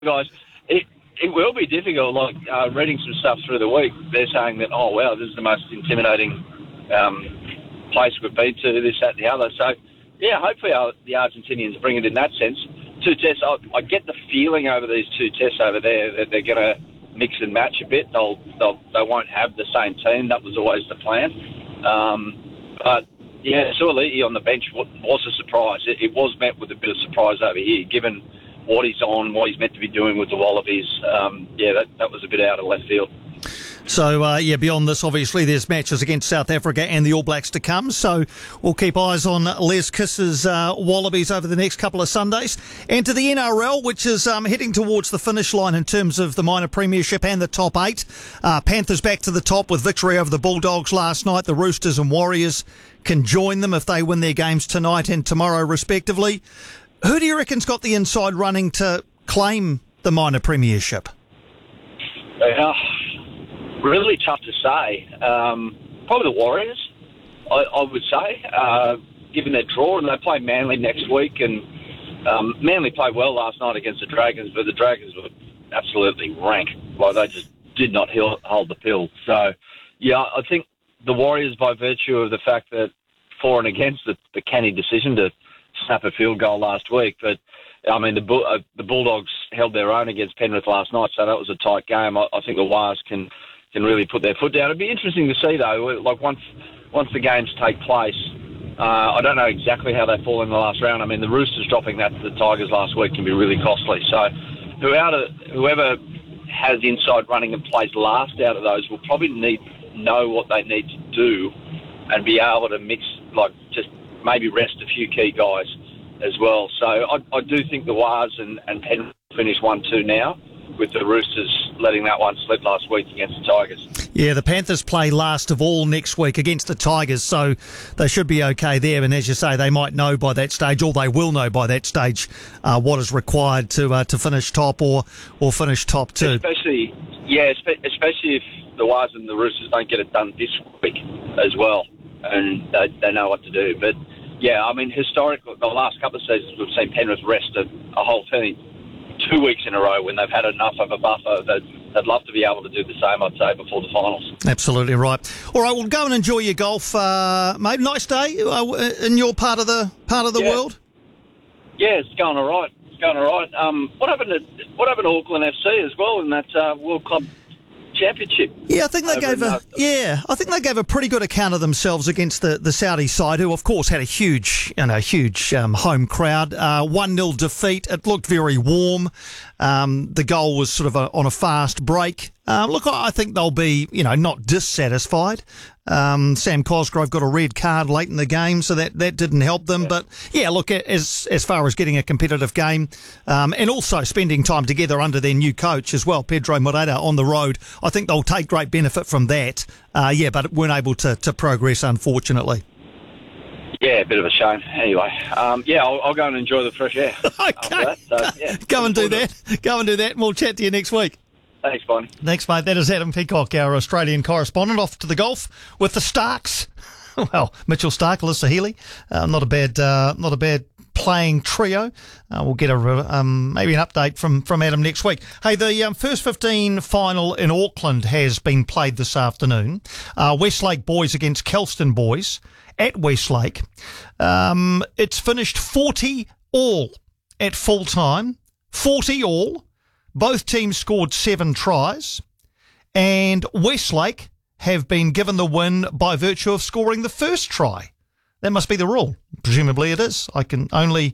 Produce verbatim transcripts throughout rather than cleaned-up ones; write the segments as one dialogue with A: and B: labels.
A: guys, it it will be difficult. Like uh, reading some stuff through the week, they're saying that, oh wow, this is the most intimidating um, place we've been to, this, that, and the other. So yeah, hopefully our, the Argentinians bring it in that sense. Two tests, I, I get the feeling over these two tests over there that they're going to mix and match a bit. They'll, they'll they won't have the same team. That was always the plan. Um, but yeah, Suoliti on the bench was a surprise. It, it was met with a bit of surprise over here, given what he's on, what he's meant to be doing with the Wallabies. Um, yeah, that, that was a bit out of left field.
B: So, uh, yeah, beyond this, obviously, there's matches against South Africa and the All Blacks to come. So we'll keep eyes on Les Kiss's uh, Wallabies over the next couple of Sundays. And to the N R L, which is um, heading towards the finish line in terms of the minor premiership and the top eight. Uh, Panthers back to the top with victory over the Bulldogs last night. The Roosters and Warriors can join them if they win their games tonight and tomorrow, respectively. Who do you reckon's got the inside running to claim the minor premiership?
A: Uh, really tough to say. Um, probably the Warriors, I, I would say, uh, given their draw. And they play Manly next week. And um, Manly played well last night against the Dragons, but the Dragons were absolutely rank. Like, they just did not hold the pill. So, yeah, I think the Warriors, by virtue of the fact that for and against the, the canny decision to snap a field goal last week, but I mean the Bull, uh, the Bulldogs held their own against Penrith last night, so that was a tight game. I, I think the Wires can can really put their foot down. It'd be interesting to see though, like once once the games take place. Uh, I don't know exactly how they fall in the last round. I mean the Roosters dropping that to the Tigers last week can be really costly. So whoever whoever has inside running and plays last out of those will probably need know what they need to do and be able to mix, like just maybe rest a few key guys as well. So I, I do think the Wars and, and Penrith finish one two now, with the Roosters letting that one slip last week against the Tigers.
B: Yeah, the Panthers play last of all next week against the Tigers, so they should be okay there. And as you say, they might know by that stage, or they will know by that stage, uh, what is required to uh, to finish top or, or finish top two.
A: Especially, yeah, especially if the Wars and the Roosters don't get it done this week as well, and they, they know what to do. But yeah, I mean, historically, the last couple of seasons, we've seen Penrith rest a, a whole team two weeks in a row when they've had enough of a buffer. That they'd love to be able to do the same, I'd say, before the finals.
B: Absolutely right. All right, well, go and enjoy your golf, uh, mate. Nice day uh, in your part of the part of the
A: yeah.
B: world.
A: Yeah, it's going all right. It's going all right. Um, what happened to what happened to Auckland F C as well in that uh, World Club Championship?
B: Yeah, I think they gave a yeah, I think they gave a pretty good account of themselves against the, the Saudi side, who of course had a huge, you know, huge um, home crowd. Uh, one nil defeat. It looked very warm. Um, the goal was sort of a, on a fast break. Uh, look, I think they'll be, you know, not dissatisfied. Um, Sam Cosgrove got a red card late in the game, so that, that didn't help them. Yeah. But yeah, look, as as far as getting a competitive game, um, and also spending time together under their new coach as well, Pedro Moreira, on the road, I think they'll take great benefit from that. Uh, yeah, but weren't able to, to progress, unfortunately.
A: Yeah, a bit of a shame. Anyway, um, yeah, I'll, I'll go and enjoy the fresh air.
B: Okay,
A: that, so, yeah.
B: Go and do that. Go and do that, and we'll chat to you next week.
A: Thanks, Bonnie.
B: Thanks, mate. That is Adam Peacock, our Australian correspondent, off to the golf with the Starks. Well, Mitchell Stark, Alyssa Healy, uh, not a bad, uh, not a bad playing trio. Uh, we'll get a um, maybe an update from, from Adam next week. Hey, the um, first fifteen final in Auckland has been played this afternoon. Uh, Westlake boys against Kelston boys at Westlake. Um, it's finished forty all at full time. forty all. Both teams scored seven tries, and Westlake have been given the win by virtue of scoring the first try. That must be the rule. Presumably it is. I can only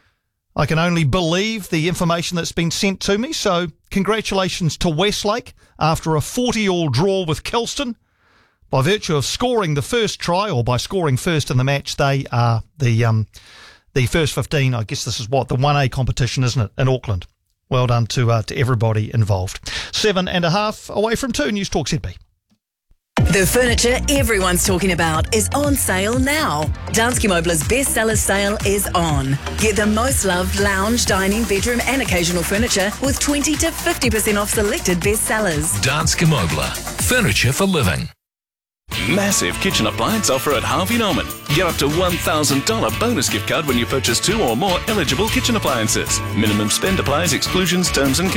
B: I can only believe the information that's been sent to me. So congratulations to Westlake after a forty all draw with Kelston. By virtue of scoring the first try, or by scoring first in the match, they are the um, the first fifteen. I guess this is what, the one A competition, isn't it, in Auckland? Well done to uh, to everybody involved. Seven and a half away from two. News Talk Z B.
C: The furniture everyone's talking about is on sale now. Danske Møbler's bestseller sale is on. Get the most loved lounge, dining, bedroom and occasional furniture with twenty to fifty percent off selected bestsellers.
D: Danske Møbler. Furniture for living. Massive kitchen appliance offer at Harvey Norman. Get up to one thousand dollars bonus gift card when you purchase two or more eligible kitchen appliances. Minimum spend applies, exclusions, terms and